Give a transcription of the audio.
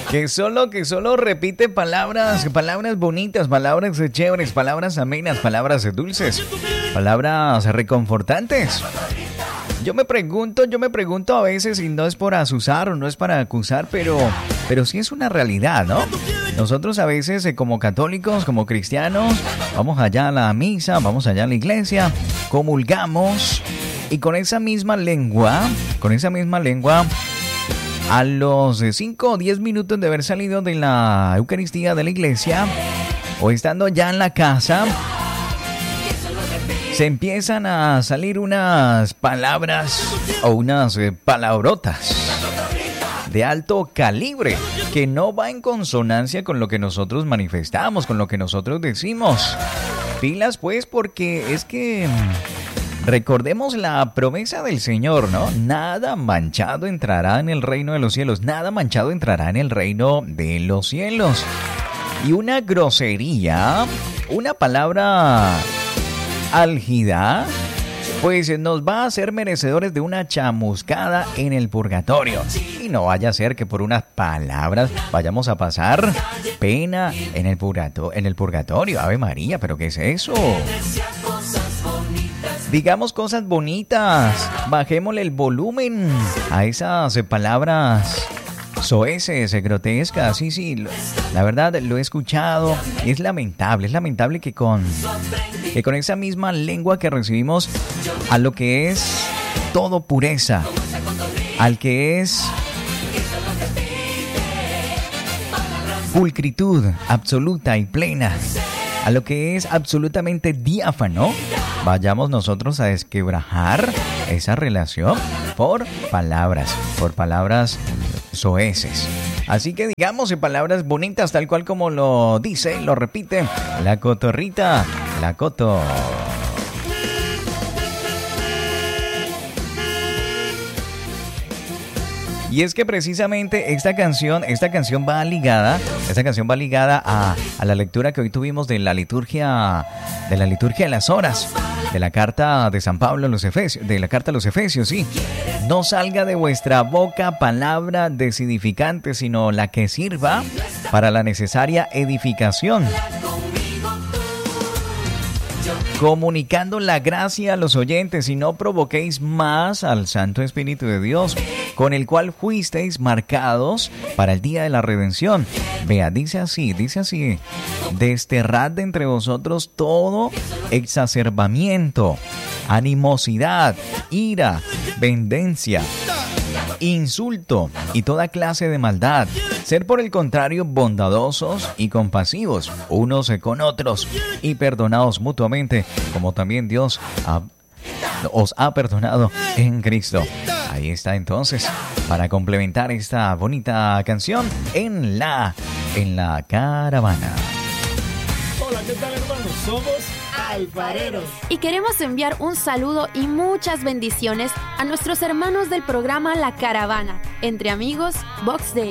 Que solo repite palabras bonitas, palabras chéveres, palabras amenas, palabras dulces, palabras reconfortantes. Yo me pregunto a veces, y no es por asusar o no es para acusar, pero sí es una realidad, ¿no? Nosotros a veces, como católicos, como cristianos, vamos allá a la misa, vamos allá a la iglesia, comulgamos, y con esa misma lengua, a los 5 o 10 minutos de haber salido de la Eucaristía de la iglesia, o estando ya en la casa, se empiezan a salir unas palabras o unas palabrotas de alto calibre que no va en consonancia con lo que nosotros manifestamos, con lo que nosotros decimos. Pilas pues, porque es que recordemos la promesa del Señor, ¿no? Nada manchado entrará en el reino de los cielos. Nada manchado entrará en el reino de los cielos. Y una grosería, una palabra álgida, pues nos va a hacer merecedores de una chamuscada en el purgatorio. Y no vaya a ser que por unas palabras vayamos a pasar pena en el purgatorio. Ave María, ¿pero qué es eso? Digamos cosas bonitas, bajémosle el volumen a esas palabras soeces, grotescas. Sí, la verdad lo he escuchado y es lamentable que con esa misma lengua que recibimos a lo que es todo pureza, al que es pulcritud absoluta y plena, a lo que es absolutamente diáfano, vayamos nosotros a desquebrajar esa relación por palabras soeces. Así que digamos en palabras bonitas, tal cual como lo dice, lo repite la cotorrita, la coto. Y es que precisamente esta canción va ligada a la lectura que hoy tuvimos de la liturgia de las horas, de la carta de San Pablo a los Efesios, de la carta a los Efesios, sí. No salga de vuestra boca palabra desedificante, sino la que sirva para la necesaria edificación, comunicando la gracia a los oyentes, y no provoquéis más al Santo Espíritu de Dios, con el cual fuisteis marcados para el día de la redención. Vea, dice así, desterrad de entre vosotros todo exacerbamiento, animosidad, ira, vendencia, insulto y toda clase de maldad. Ser por el contrario bondadosos y compasivos unos con otros, y perdonaos mutuamente, como también Dios os ha perdonado en Cristo. Ahí está entonces, para complementar esta bonita canción en la caravana. Hola, ¿qué tal, hermanos? Somos Alfareros. Y queremos enviar un saludo y muchas bendiciones a nuestros hermanos del programa La Caravana, Entre Amigos, Box Day.